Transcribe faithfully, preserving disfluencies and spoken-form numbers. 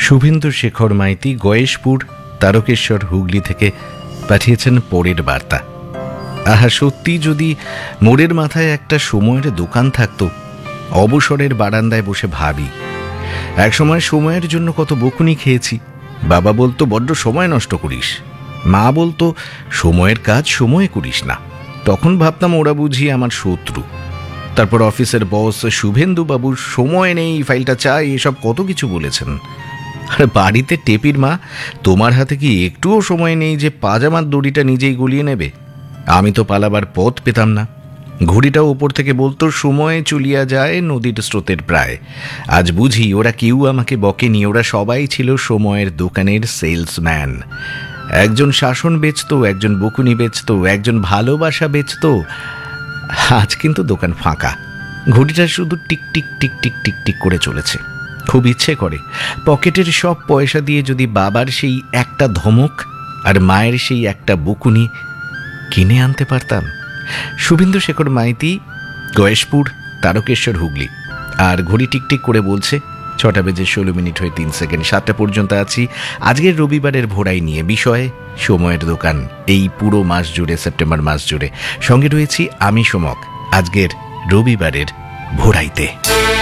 শুভেন্দু শেখর মাইতি গয়েশপুর তারকেশ্বর হুগলি থেকে পাঠিয়েছেন পরের বার্তা। আহা, সত্যি যদি মোড়ের মাথায় একটা সময়ের দোকান থাকতো। অবসরের বারান্দায় বসে ভাবি, একসময় সময়ের জন্য কত বকুনি খেয়েছি। বাবা বলতো বড্ড সময় নষ্ট করিস, মা বলতো সময়ের কাজ সময়ে করিস না। তখন ভাবতাম ওরা বুঝি আমার শত্রু। তারপর অফিসের বস শুভেন্দু বাবুর সময় নেই, ফাইলটা চাই, এসব কত কিছু বলেছেন। আর বাড়িতে টেপির মা, তোমার হাতে কি একটুও সময় নেই যে পাজামার দড়িটা নিজেই গলিয়ে নেবে? আমি তো পালাবার পথ পেতাম না। ঘড়িটাও ওপর থেকে বলতো সময় চলিয়া যায় নদীর স্রোতের প্রায়। আজ বুঝি ওরা কেউ আমাকে বকেনি, ওরা সবাই ছিল সময়ের দোকানের সেলসম্যান। একজন শাসন বেচত, একজন বকুনি বেচত, একজন ভালোবাসা বেচত। আজ কিন্তু দোকান ফাঁকা, ঘড়িটা শুধু tick tick tick tick tick tick করে চলেছে। খুব ইচ্ছে করে পকেটের সব পয়সা দিয়ে যদি বাবার সেই একটা ধমক আর মায়ের সেই একটা বকুনি কিনে আনতে পারতাম। শুভেন্দু শেখর মাইতি, গয়েশপুর তারকেশ্বর হুগলি। আর ঘড়ি টিকটিক করে বলছে ছটা বেজে ষোলো মিনিট হয়ে তিন সেকেন্ড। সাতটা পর্যন্ত আছি আজকের রবিবারের ভোরাই নিয়ে, বিষয় সময়ের দোকান। এই পুরো মাস জুড়ে, সেপ্টেম্বর মাস জুড়ে সঙ্গে রয়েছি আমি সমক আজকের রবিবারের ভোরাইতে।